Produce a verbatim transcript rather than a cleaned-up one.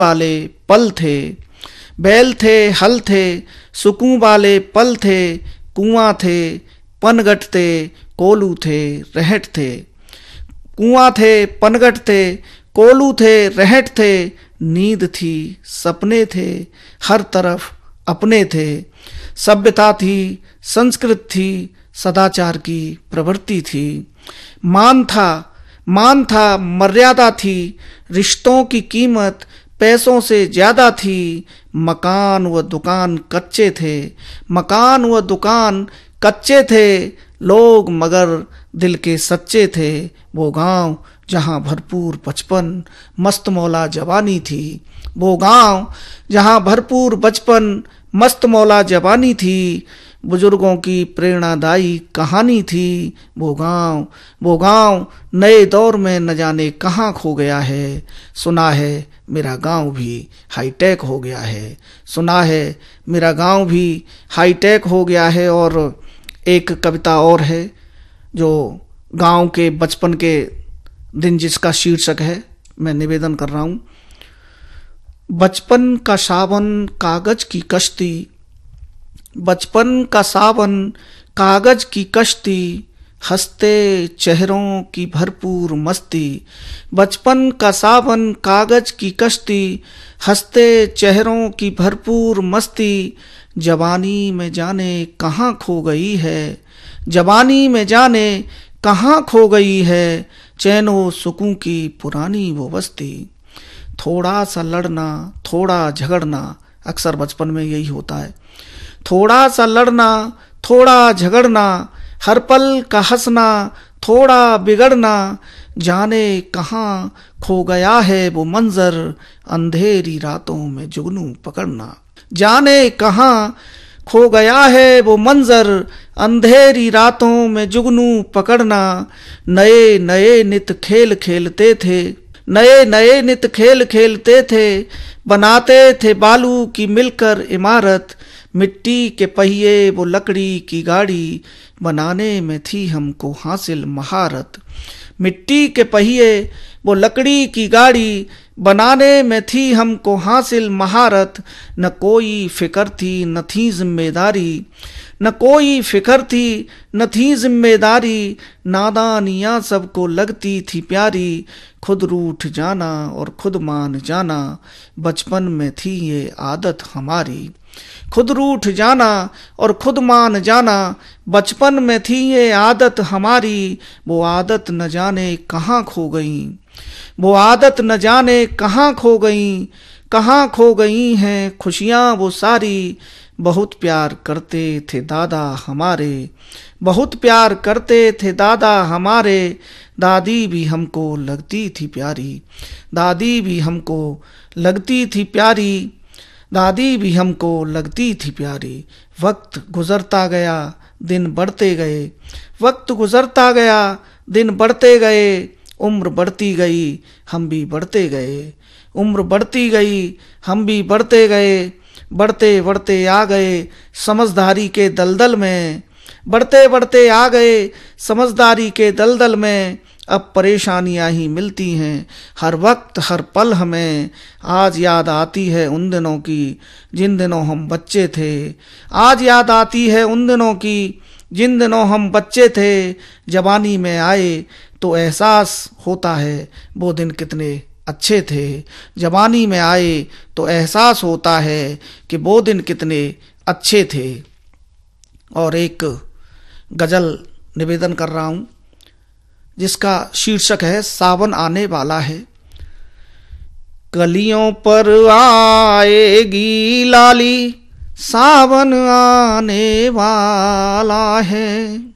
वाले पल थे, बैल थे हल थे, सुकून वाले पल थे, कुआं थे पनगट थे, कोलू थे रहट थे। कुआं थे पनगट थे, कोलू थे रहट थे, नींद थी सपने थे, हर तरफ अपने थे। सभ्यता थी, संस्कृत थी, सदाचार की प्रवृत्ति थी। मान था मान था मर्यादा थी, रिश्तों की कीमत पैसों से ज्यादा थी। मकान व दुकान कच्चे थे, मकान व दुकान कच्चे थे, लोग मगर दिल के सच्चे थे। वो गांव जहां भरपूर बचपन मस्त मौला जवानी थी, वो गांव जहां भरपूर बचपन मस्त मौला जवानी थी। बुजुर्गों की प्रेरणादायी कहानी थी वो गांव, वो गांव नए दौर में न जाने कहां खो गया है। सुना है मेरा गांव भी हाईटेक हो गया है, सुना है मेरा गांव भी हाईटेक हो गया है। और एक कविता और है जो गांव के बचपन के दिन, जिसका शीर्षक है, मैं निवेदन कर रहा हूं। बचपन का सावन कागज की कश्ती, बचपन का सावन कागज की कश्ती, हंसते चेहरों की भरपूर मस्ती। बचपन का सावन कागज की कश्ती, हंसते चेहरों की भरपूर मस्ती। जवानी में जाने कहाँ खो गई है, जवानी में जाने कहाँ खो गई है, चैनो सुकून की पुरानी वो बस्ती। थोड़ा सा लड़ना थोड़ा झगड़ना, अक्सर बचपन में यही होता है। थोड़ा सा लड़ना थोड़ा झगड़ना, हर पल का हंसना थोड़ा बिगड़ना। जाने कहाँ खो गया है वो मंजर, अंधेरी रातों में जुगनू पकड़ना। जाने कहाँ खो गया है वो मंजर, अंधेरी रातों में जुगनू पकड़ना। नए नए नित खेल खेलते थे, नए नए नित खेल खेलते थे, बनाते थे बालू की मिलकर इमारत। मिट्टी के पहिए वो लकड़ी की गाड़ी, बनाने में थी हमको हासिल महारत। मिट्टी के पहिए वो लकड़ी की गाड़ी, बनाने में थी हमको हासिल महारत। न कोई फिक्र थी न थी जिम्मेदारी, न कोई फिक्र थी न थी जिम्मेदारी। नादानियां सबको लगती थी प्यारी, खुद रूठ जाना और खुद मान जाना, बचपन में थी ये आदत हमारी। खुद रूठ जाना और खुद मान जाना, बचपन में थी ये आदत हमारी। वो आदत न जाने कहाँ खो गई, वो आदत न जाने कहाँ खो गई। कहाँ खो गई हैं खुशियाँ वो सारी, बहुत प्यार करते थे दादा हमारे, बहुत प्यार करते थे दादा हमारे। दादी भी हमको लगती थी प्यारी, दादी भी हमको लगती थी प्यारी, दादी भी हमको लगती थी प्यारी। वक्त गुजरता गया दिन बढ़ते गए, वक्त गुजरता गया दिन बढ़ते गए। उम्र बढ़ती गई हम भी बढ़ते गए, उम्र बढ़ती गई हम भी बढ़ते गए। बढ़ते बढ़ते आ गए समझदारी के दलदल में, बढ़ते बढ़ते आ गए समझदारी के दलदल में। अब परेशानियां ही मिलती हैं हर वक्त हर पल हमें, आज याद आती है उन दिनों की जिन दिनों हम बच्चे थे। आज याद आती है उन दिनों की जिन दिनों हम बच्चे थे। जवानी में आए तो एहसास होता है वो दिन कितने अच्छे थे, जवानी में आए तो एहसास होता है कि वो दिन कितने अच्छे थे। और एक गजल निवेदन कर रहा हूँ जिसका शीर्षक है सावन आने वाला है। कलियों पर आएगी लाली, सावन आने वाला है।